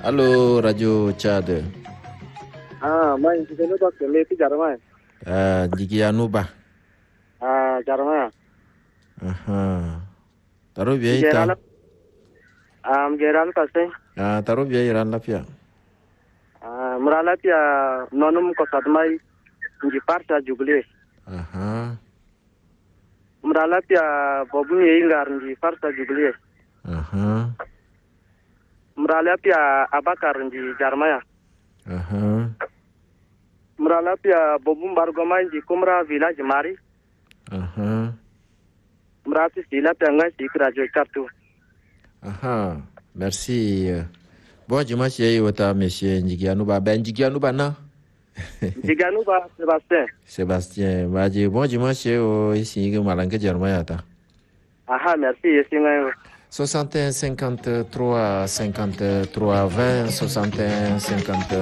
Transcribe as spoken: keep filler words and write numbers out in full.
Allô, Radio Tchad. Ah, moi, je suis pas que les Jarma. Ah, Digianuba. Ah, Jarma. Aha. Taro biya Geral. ita. Ah, Geral kasih. Ah, taro biya iran lafiya. Ah, murala pia nonum ko sadmai ngi parta jugle. Aha. Murala pia bobu ye ngar ngi parta jugle. Aha. Murala pia Abakar ngi Jarma. Aha. Murala pia bobu bargoma ngi Kumra village mari. Aha. Murati sila pia ngai Radio Kartu. Aha. Merci. Bon dimanche yai wata monsieur Ndigianuba. Ben Ndigianuba na. Ndigianuba Sébastien. Sébastien. Baji bon dimanche o ici que malanga Jarma ta. Aha, merci yesinga. soixante et un cinquante-trois cinquante-trois vingt soixante et un cinquante